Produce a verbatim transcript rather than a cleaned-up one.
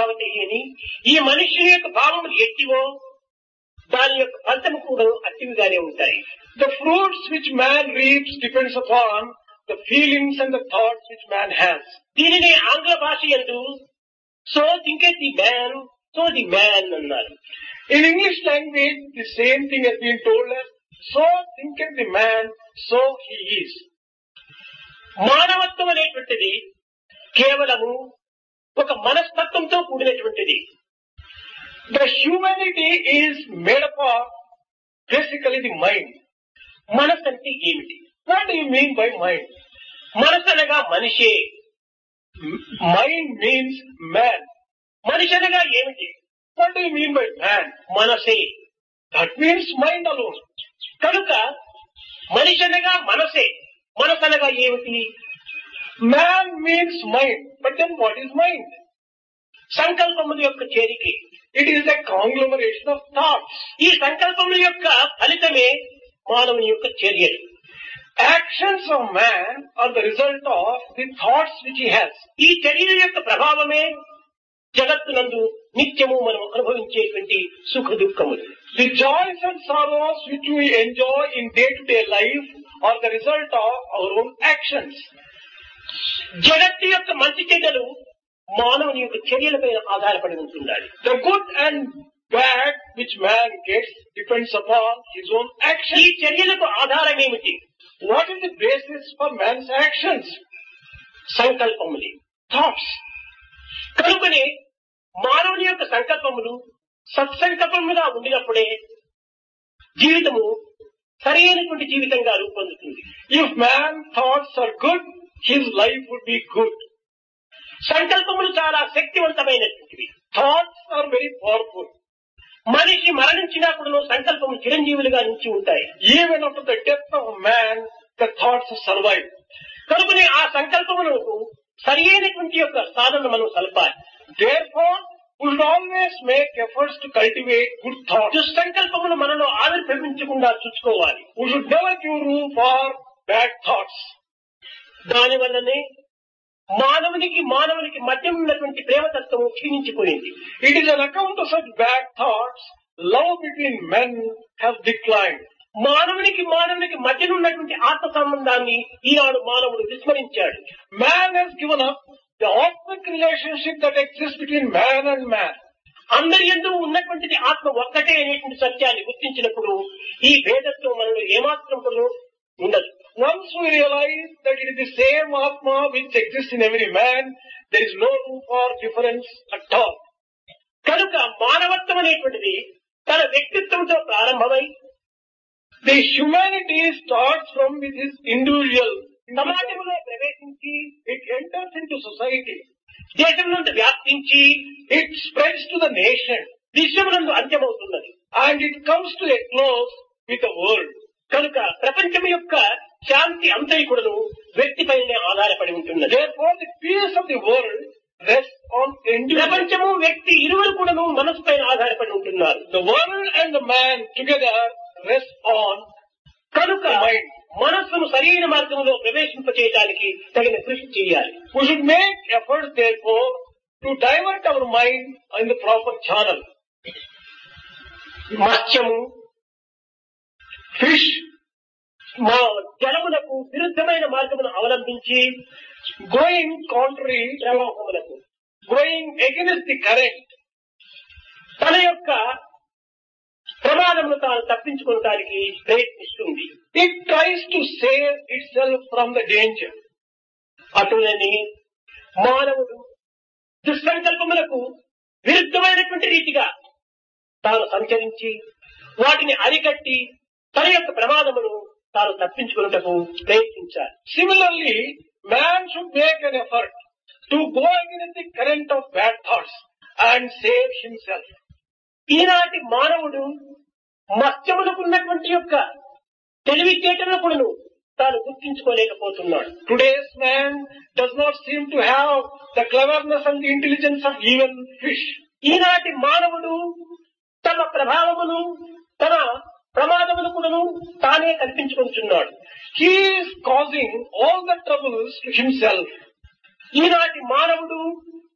స్వభావతి అని ఈ మనిషి యొక్క భావములు ఎట్టివో దాని యొక్క ఫలితము కూడా అట్టివిగానే ఉంటాయి. The fruits which man reaps depends upon the feelings and the thoughts which man has. దీనిని ఆంగ్ల భాష యందు so thinketh the man so the man అన్నారు. In English language, the same thing has been told as, so thinketh the man, so he is. మానవత్వం అనేటువంటిది కేవలము ఒక మనస్తత్వంతో కూడినటువంటిది. The humanity is made up of basically the mind. మనసు అంటే ఏమిటి? What do you mean by mind? మనసు అనగా మనిషే. Mind means man. మనిషి అనగా ఏమిటి? What do you mean by man? మనసే. That means mind alone. కనుక మనిషి అనగా మనసే. మనసు అనగా ఏమిటి? Man means mind. But then what is mind? సంకల్పముల యొక్క చేరిక. It is a conglomeration of thoughts. ఈ సంకల్పముల యొక్క ఫలితమే మానవుని యొక్క చర్యలు. Actions of man are the result of the thoughts which he has. ఈ చర్యల యొక్క ప్రభావమే జగత్తునందు నిత్యము మనం అనుభవించేటువంటి సుఖ దుఃఖములు. The joys and sorrows which we enjoy in day-to-day life are the result of our own actions. జగత్తు యొక్క మంచి చెడ్డలు మానవుని యొక్క చర్యలపై ఆధారపడి ఉంటున్నాయి. The good and bad which man gets depends upon his own actions. ఈ చర్యలకు ఆధారం ఏమిటి? What is the basis for man's actions? సంకల్పములు, thoughts. కనుకనే మానవుని యొక్క సంకల్పములు సత్సంకల్పముగా ఉండినప్పుడే జీవితము సరైనటువంటి జీవితంగా రూపొందుతుంది. If man's thoughts are good, his life would be good. సంకల్పములు చాలా శక్తివంతమైనటువంటివి. Thoughts are very powerful. మనిషి మరణించినప్పుడు సంకల్పము చిరంజీవులుగా నిలిచి ఉంటాయి. Even after the death of man, the thoughts survive. కనుకనే ఆ సంకల్పములకు సరి అయినటువంటి యొక్క సాధన మనం సల్పాలి. Therefore, we should always make efforts to cultivate good thoughts. దుస్సంకల్పములు మనలో ఆవిర్భవించకుండా చూసుకోవాలి. We should never give room for bad thoughts. దాని వల్లనే మానవునికి మానవునికి మధ్య ఉన్నటువంటి ప్రేమతత్వము క్షీణించిపోయింది. It is an account of such bad thoughts, love between men has declined. మానవునికి మానవునికి మధ్య ఉన్నటువంటి ఆత్మ సంబంధాన్ని ఈనాడు మానవుడు విస్మరించాడు. Man has given up the authentic relationship that exists between man and man. అందరి యందు ఉన్నటువంటిది ఆత్మ ఒక్కటే అనేటువంటి సత్యాన్ని గుర్తించినప్పుడు ఈ భేదత్వం మనలో ఏమాత్రం కూడా ఉండదు. Once we realize that it is the same Atma which exists in every man, there is no room for difference at all. కనుక మానవత్వం అనేటువంటిది తన వ్యక్తిత్వంతో ప్రారంభమై the humanity starts from with his individual. సమాజంలో ప్రవేశించి it enters into society. దేశం నుండి వ్యాప్తించి it spreads to the nation. విశ్వమునందు అంత్యమవుతున్నది. and it comes to a close with the world. కనుక ప్రపంచం యొక్క శాంతి అంతైకుడును వ్యక్తిపైనే ఆధారపడి ఉంటున్నది. Therefore, the peace of the world rests on individual. ప్రపంచము వ్యక్తి ఇరువురు కూడాను మనసు పైన ఆధారపడి ఉంటున్నారు. The world and the man together rest on కనుక mind. మనస్సును సరైన మార్గంలో ప్రవేశింపచేయడానికి తగిన కృషి చేయాలి. We should make efforts, therefore, to divert our mind in the proper channel. మత్స్యము, fish, మా జలములకు విరుద్ధమైన మార్గమును అవలంబించి going contrary, ప్రవాహములకు going against the current, తన యొక్క ప్రమాదమును తాను తప్పించుకోవడానికి ప్రయత్నిస్తుంది. it tries to save itself from the danger. అటులని మానవుడు దుస్సంకల్పములకు విరుద్ధమైనటువంటి రీతిగా తాను సంచరించి వాటిని అరికట్టి తన యొక్క ప్రమాదమును తాను తప్పించుకున్నటకు ప్రయత్నించాలి. Similarly, man should make an effort to go against the current of bad thoughts and save himself. ఈనాటి మానవుడు మత్స్యమునకున్నటువంటి యొక్క తెలివితేటలను కూడాను తాను గుర్తించుకోలేకపోతున్నాడు. Today's man does not seem to have the cleverness and the intelligence of even fish. ఈనాటి మానవుడు తమ ప్రభావమును తన ప్రమాదమును కూడాను తానే కల్పించుకుంటున్నాడు. He is causing all the troubles to himself. ఈనాటి మానవుడు